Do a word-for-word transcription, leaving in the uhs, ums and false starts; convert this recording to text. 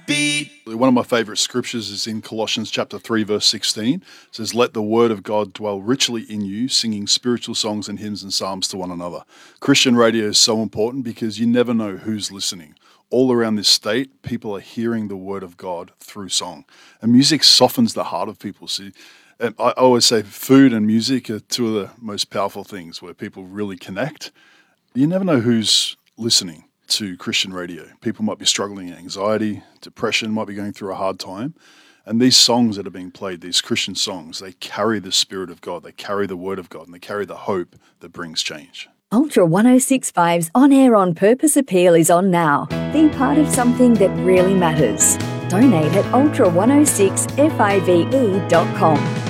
beat. One of my favourite scriptures is in Colossians chapter three, verse sixteen. It says, "Let the word of God dwell richly in you, singing spiritual songs and hymns and psalms to one another." Christian radio is so important because you never know who's listening. All around this state, people are hearing the word of God through song. And music softens the heart of people. See, and I always say food and music are two of the most powerful things where people really connect. You never know who's listening to Christian radio. People might be struggling with anxiety, depression, might be going through a hard time. And these songs that are being played, these Christian songs, they carry the Spirit of God, they carry the Word of God, and they carry the hope that brings change. Ultra one oh six point five's On Air on Purpose appeal is on now. Be part of something that really matters. Donate at ultra one oh six five e dot com.